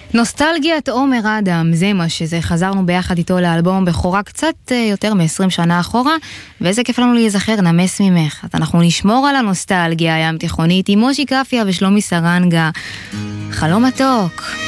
נוסטלגיית עומר אדם, זה מה שזה, חזרנו ביחד איתו לאלבום בכורה קצת יותר מ-20 שנה אחורה, ואיזה כיף לנו להיזכר, נמס ממך. אז אנחנו נשמור על הנוסטלגיה הים תיכונית עם מושי קפיה ושלומי סרנגה. חלום מתוק.